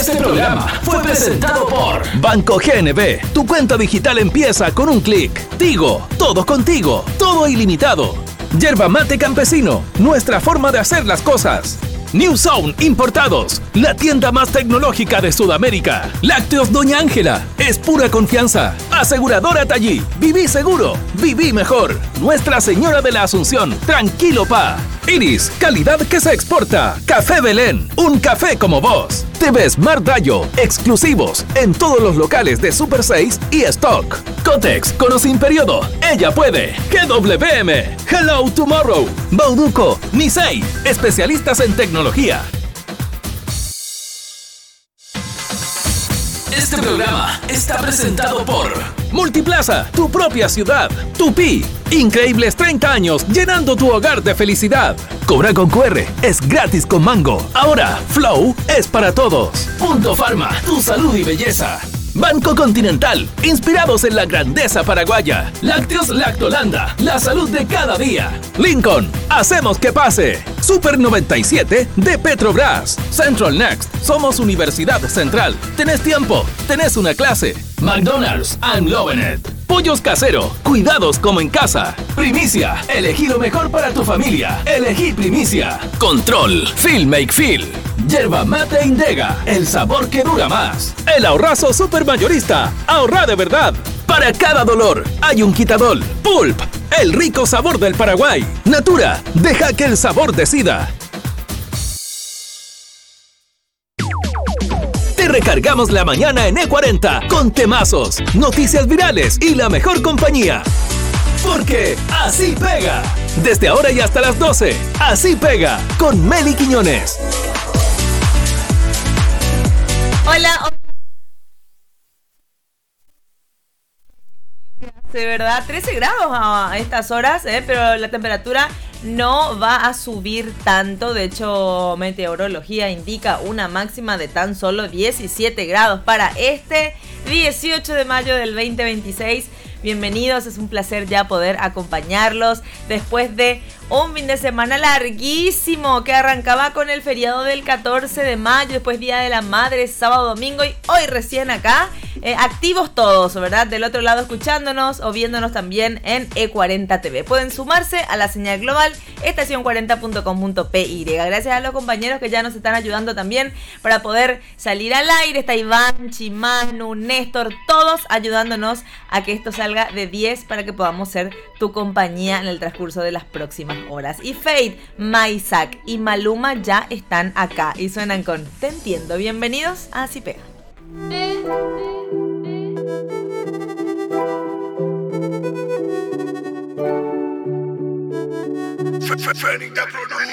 Este programa fue presentado por Banco GNB. Tu cuenta digital empieza con un clic. Tigo, todo contigo, todo ilimitado. Yerba Mate Campesino, nuestra forma de hacer las cosas. New Zone Importados, la tienda más tecnológica de Sudamérica. Lácteos Doña Ángela, es pura confianza. Aseguradora Tallí, viví seguro, viví mejor. Nuestra Señora de la Asunción, tranquilo pa. Iris, calidad que se exporta. Café Belén, un café como vos. TV Smart Dayo, exclusivos en todos los locales de Super 6 y Stock. Cotex, con o sin periodo, ella puede. GWM, Hello Tomorrow. Bauduco, Nisei, especialistas en tecnología. Este programa está presentado por Multiplaza, tu propia ciudad. Tupi, increíbles 30 años llenando tu hogar de felicidad. Cobra con QR, es gratis con Mango. Ahora, Flow es para todos. Punto Pharma, tu salud y belleza. Banco Continental, inspirados en la grandeza paraguaya. Lácteos Lactolanda, la salud de cada día. Lincoln, hacemos que pase. Super 97 de Petrobras. Central Next, somos Universidad Central. Tenés tiempo, tenés una clase. McDonald's, I'm loving it. Pollos Casero, cuidados como en casa. Primicia, elegí lo mejor para tu familia. Elegí Primicia. Control, Feel Make Feel. Yerba Mate Indega, el sabor que dura más. El ahorrazo supermayorista, ahorra de verdad. Para cada dolor hay un quitadol. Pulp, el rico sabor del Paraguay. Natura, deja que el sabor decida. Te recargamos la mañana en E40 con temazos, noticias virales y la mejor compañía. Porque así pega. Desde ahora y hasta las 12, así pega con Meli Quiñones. Hola. De verdad, 13 grados a estas horas, pero la temperatura no va a subir tanto. De hecho, meteorología indica una máxima de tan solo 17 grados para este 18 de mayo del 2026. Bienvenidos, es un placer ya poder acompañarlos después de un fin de semana larguísimo que arrancaba con el feriado del 14 de mayo, después Día de la Madre, sábado, domingo y hoy recién acá, activos todos, ¿verdad? Del otro lado escuchándonos o viéndonos también en E40 TV. Pueden sumarse a la señal global estacion40.com.py. Gracias a los compañeros que ya nos están ayudando también para poder salir al aire. Está Iván, Chimanu, Néstor, todos ayudándonos a que esto salga de 10 para que podamos ser tu compañía en el transcurso de las próximas horas. Y Fade, Maisak y Maluma ya están acá y suenan con Te Entiendo. Bienvenidos a Así Pega.